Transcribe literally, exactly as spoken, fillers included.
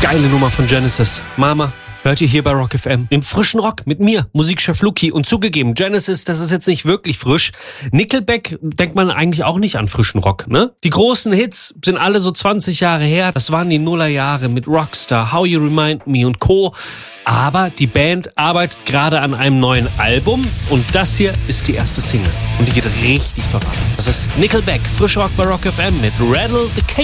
Geile Nummer von Genesis. Mama, hört ihr hier bei Rock F M. Im frischen Rock mit mir, Musikchef Luki. Und zugegeben, Genesis, das ist jetzt nicht wirklich frisch. Nickelback denkt man eigentlich auch nicht an frischen Rock, ne? Die großen Hits sind alle so zwanzig Jahre her. Das waren die Nullerjahre mit Rockstar, How You Remind Me und Co. Aber die Band arbeitet gerade an einem neuen Album und das hier ist die erste Single. Und die geht richtig top ab. Das ist Nickelback, frisch Rock bei Rock F M mit Rattle the Cage.